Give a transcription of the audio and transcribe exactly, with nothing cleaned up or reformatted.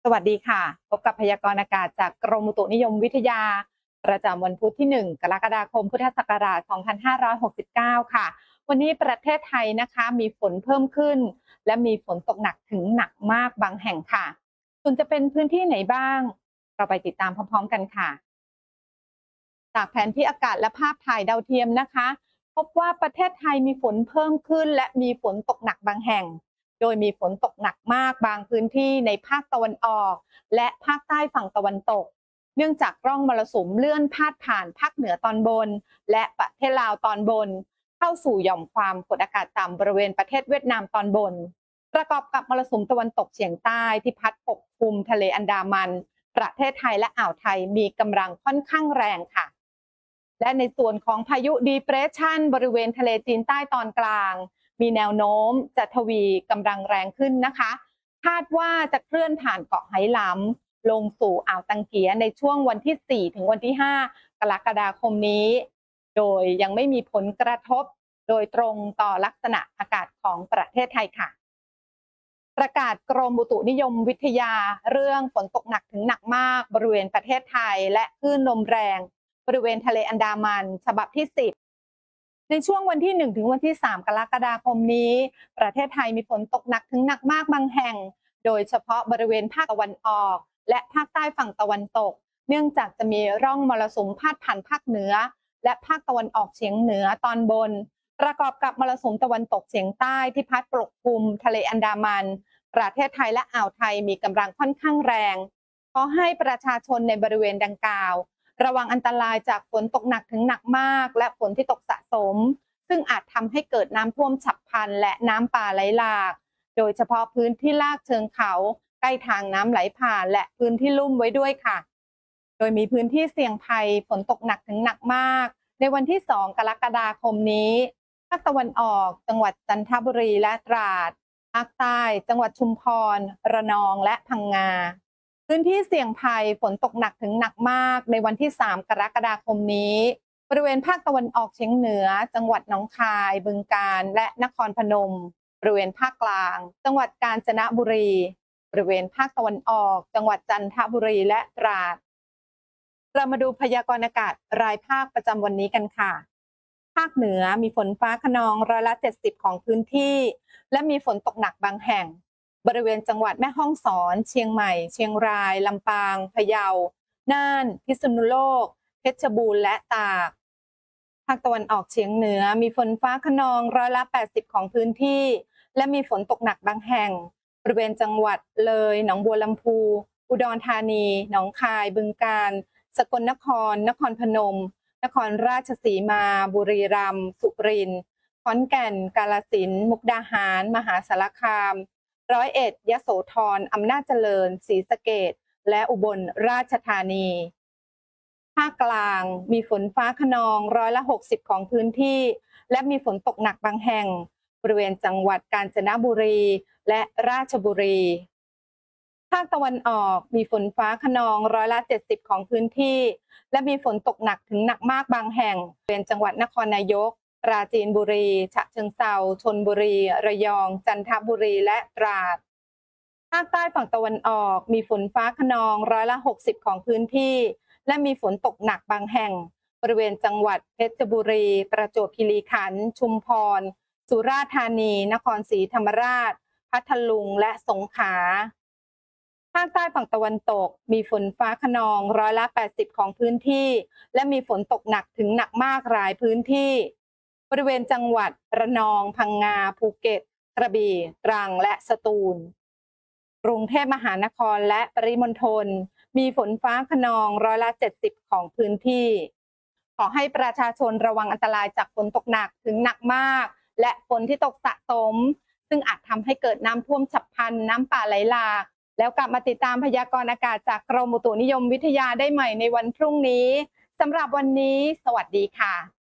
สวัสดีค่ะพบกับพยากรณ์อากาศจากกรมอุตุนิยมวิทยาประจำวันพุธที่ หนึ่ง กรกฎาคมพุทธศักราช สองพันห้าร้อยหกสิบเก้า ค่ะวันนี้ประเทศไทยนะคะมีฝนเพิ่มขึ้นและมีฝนตกหนักถึงหนักมากบางแห่งค่ะส่วนจะเป็นพื้นที่ไหนบ้างเราไปติดตามพร้อมๆกันค่ะจากแผนที่อากาศและภาพถ่ายดาวเทียมนะคะพบว่าประเทศไทยมีฝนเพิ่มขึ้นและมีฝนตกหนักบางแห่งโดยมีฝนตกหนักมากบางพื้นที่ในภาคตะวันออกและภาคใต้ฝั่งตะวันตกเนื่องจากร่องมรสุมเลื่อนพาดผ่านภาคเหนือตอนบนและประเทศลาวตอนบนเข้าสู่หย่อมความกดอากาศต่ำบริเวณประเทศเวียดนามตอนบนประกอบกับมรสุมตะวันตกเฉียงใต้ที่พัดปกคลุมทะเลอันดามันประเทศไทยและอ่าวไทยมีกำลังค่อนข้างแรงค่ะและในส่วนของพายุ Depression บริเวณทะเลจีนใต้ตอนกลางมีแนวโน้มจะทวีกำลังแรงขึ้นนะคะคาดว่าจะเคลื่อนผ่านเกาะไหหลำลงสู่อ่าวตังเกียในช่วงวันที่ สี่ ถึงวันที่ ห้า กรกฎาคมนี้โดยยังไม่มีผลกระทบโดยตรงต่อลักษณะอากาศของประเทศไทยค่ะประกาศกรมอุตุนิยมวิทยาเรื่องฝนตกหนักถึงหนักมากบริเวณประเทศไทยและคลื่นลมแรงบริเวณทะเลอันดามันฉบับที่ สิบในช่วงวันที่ หนึ่ง ถึงวันที่ สาม กรกฎาคมนี้ประเทศไทยมีฝนตกหนักถึงหนักมากบางแห่งโดยเฉพาะบริเวณภาคตะวันออกและภาคใต้ฝั่งตะวันตกเนื่องจากจะมีร่องมรสุมพาดผ่านภาคเหนือและภาคตะวันออกเฉียงเหนือตอนบนประกอบกับมรสุมตะวันตกเฉียงใต้ที่พัดปกคลุมทะเลอันดามันประเทศไทยและอ่าวไทยมีกำลังค่อนข้างแรงขอให้ประชาชนในบริเวณดังกล่าวระวังอันตรายจากฝนตกหนักถึงหนักมากและฝนที่ตกสะสมซึ่งอาจทำให้เกิดน้ำท่วมฉับพลันและน้ำป่าไหลหลากโดยเฉพาะพื้นที่ลาดเชิงเขาใกล้ทางน้ำไหลผ่านและพื้นที่ลุ่มไว้ด้วยค่ะโดยมีพื้นที่เสี่ยงภัยฝนตกหนักถึงหนักมากในวันที่ สอง กรกฎาคมนี้ภาคตะวันออกจังหวัดจันทบุรีและตราดภาคใต้จังหวัดชุมพรระนองและพังงาพื้นที่เสี่ยงภัยฝนตกหนักถึงหนักมากในวันที่ สาม กรกฎาคมนี้บริเวณภาคตะวันออกเฉียงเหนือจังหวัดหนองคายบึงกาฬและนครพนมบริเวณภาคกลางจังหวัดกาญจนบุรีบริเวณภาคตะวันออกจังหวัดจันทบุรีและตราดเรามาดูพยากรณ์อากาศรายภาคประจำวันนี้กันค่ะภาคเหนือมีฝนฟ้าคะนองร้อยละเจ็ดสิบของพื้นที่และมีฝนตกหนักบางแห่งบริเวณจังหวัดแม่ฮ่องสอนเชียงใหม่เชียงรายลำปางพะเยาน่านพิษณุโลกเพชรบูรณ์และตากภาคตะวันออกเฉียงเหนือมีฝนฟ้าคะนองร้อยละแปดสิบของพื้นที่และมีฝนตกหนักบางแห่งบริเวณจังหวัดเลยหนองบัวลำพูอุดรธานีหนองคายบึงกาฬสกลนครนครพนมนครราชสีมาบุรีรัมย์สุรินทร์ขอนแก่นกาฬสินธุ์มุกดาหารมหาสารคามร้อยเอ็ดยโสธรอำนาจเจริญศรีสะเกษและอุบลราชธานีภาคกลางมีฝนฟ้าคะนองร้อยละหกสิบของพื้นที่และมีฝนตกหนักบางแห่งบริเวณจังหวัดกาญจนบุรีและราชบุรีภาคตะวันออกมีฝนฟ้าคะนองร้อยละเจ็ดสิบของพื้นที่และมีฝนตกหนักถึงหนักมากบางแห่งบริเวณจังหวัดนครนายกปราจีนบุรีฉะเชิงเทราชลบุรีระยองจันทบุรีและตราดภาคใต้ฝั่งตะวันออกมีฝนฟ้าคะนองร้อยละหกสิบของพื้นที่และมีฝนตกหนักบางแห่งบริเวณจังหวัดเพชรบุรีประจวบคีรีขันธ์ชุมพรสุราษฎร์ธานีนครศรีธรรมราชพัทลุงและสงขลาภาคใต้ฝั่งตะวันตกมีฝนฟ้าคะนองร้อยละแปดสิบของพื้นที่และมีฝนตกหนักถึงหนักมากหลายพื้นที่บริเวณจังหวัดระนองพังงาภูเก็ตกระบี่ตรังและสตูลกรุงเทพมหานครและปริมณฑลมีฝนฟ้าคะนองร้อยละเจ็ดสิบของพื้นที่ขอให้ประชาชนระวังอันตรายจากฝนตกหนักถึงหนักมากและฝนที่ตกสะสมซึ่งอาจทำให้เกิดน้ำท่วมฉับพลันน้ำป่าไหลหลากแล้วกลับมาติดตามพยากรณ์อากาศจากกรมอุตุนิยมวิทยาได้ใหม่ในวันพรุ่งนี้สำหรับวันนี้สวัสดีค่ะ